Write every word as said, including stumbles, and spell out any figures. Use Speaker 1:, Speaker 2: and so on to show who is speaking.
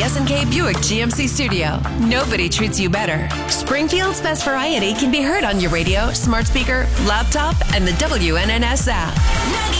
Speaker 1: S and K Buick G M C studio. Nobody treats you better. Springfield's best variety can be heard on your radio, smart speaker, laptop, and the W N N S app.